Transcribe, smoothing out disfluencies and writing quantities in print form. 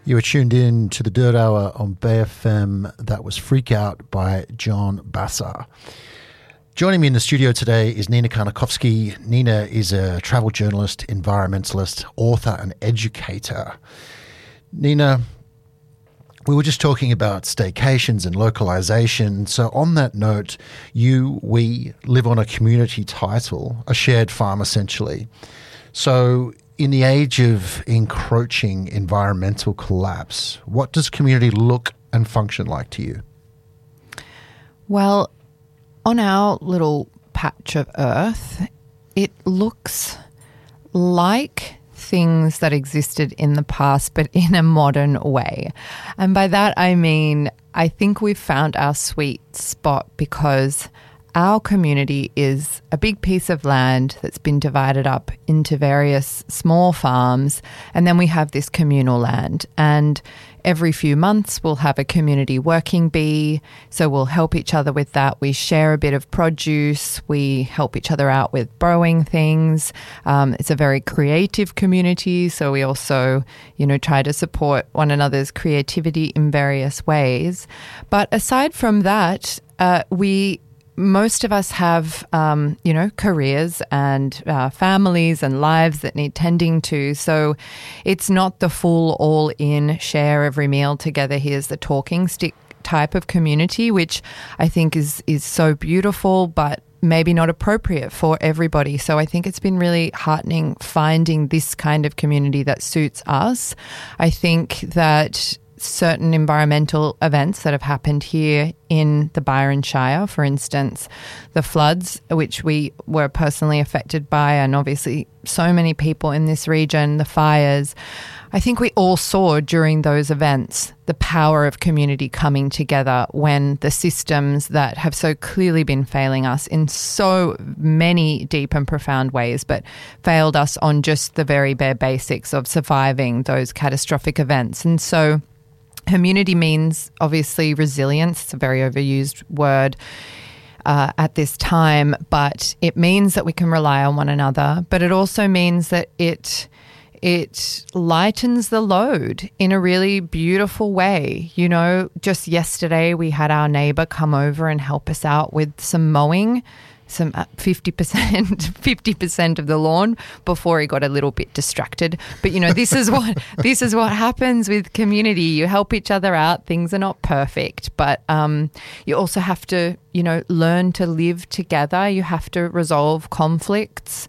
You were tuned in to the Dirt Hour on BFM. That was Freak Out by John Bassar. Joining me in the studio today is Nina Karnakovsky. Nina is a travel journalist, environmentalist, author and educator. Nina, we were just talking about staycations and localization. So on that note, we live on a community title, a shared farm essentially. So in the age of encroaching environmental collapse, what does community look and function like to you? Well, on our little patch of earth, it looks like things that existed in the past, but in a modern way. And by that, I mean, I think we've found our sweet spot because our community is a big piece of land that's been divided up into various small farms, and then we have this communal land. And every few months we'll have a community working bee, so we'll help each other with that. We share a bit of produce. We help each other out with growing things. It's a very creative community, so we also, try to support one another's creativity in various ways. But aside from that, most of us have, careers and families and lives that need tending to. So it's not the full all-in share every meal together. Here's the talking stick type of community, which I think is so beautiful, but maybe not appropriate for everybody. So I think it's been really heartening finding this kind of community that suits us. I think that certain environmental events that have happened here in the Byron Shire, for instance, the floods, which we were personally affected by, and obviously so many people in this region, the fires, I think we all saw during those events the power of community coming together when the systems that have so clearly been failing us in so many deep and profound ways, but failed us on just the very bare basics of surviving those catastrophic events. And so community means obviously resilience. It's a very overused word at this time, but it means that we can rely on one another. But it also means that it lightens the load in a really beautiful way. Just yesterday we had our neighbour come over and help us out with some mowing, some 50% of the lawn before he got a little bit distracted. But this is what happens with community. You help each other out. Things are not perfect, but you also have to learn to live together. You have to resolve conflicts.